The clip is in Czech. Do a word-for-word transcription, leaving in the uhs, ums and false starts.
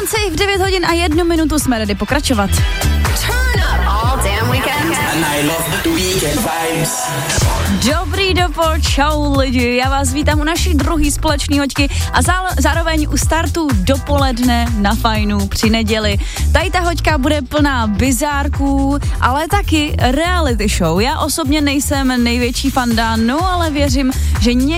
Beyoncé v devět hodin a jednu minutu jsme ready pokračovat. Dobrý dopočau lidi, já vás vítám u naší druhý společný hoďky a zá- zároveň u startu dopoledne na Fajnu při neděli. Tady ta hoďka bude plná bizárků, ale taky reality show. Já osobně nejsem největší fanda, no ale věřím, že